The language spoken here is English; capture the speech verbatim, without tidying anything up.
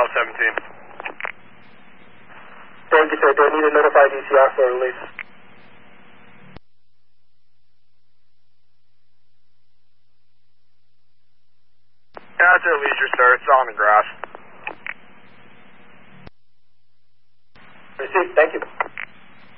Bravo seventeen. Thank you, sir. Do I need to notify D C R for release? Yeah, it's at leisure, sir. It's on the grass. Received. Thank you.